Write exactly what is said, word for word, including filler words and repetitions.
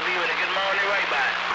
Hope you had a good morning right back.